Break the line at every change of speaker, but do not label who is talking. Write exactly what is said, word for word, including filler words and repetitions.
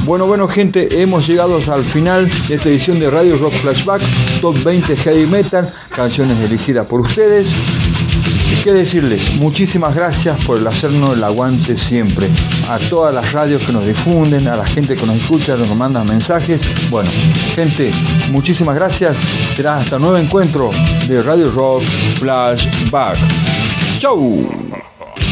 Bueno, bueno, gente, hemos llegado al final de esta edición de Radio Rock Flashback, Top veinte Heavy Metal, canciones elegidas por ustedes. ¿Qué decirles? Muchísimas gracias por hacernos el aguante siempre. A todas las radios que nos difunden, a la gente que nos escucha, que nos manda mensajes. Bueno, gente, muchísimas gracias. Será hasta nuevo encuentro de Radio Rock Flashback. ¡Chau!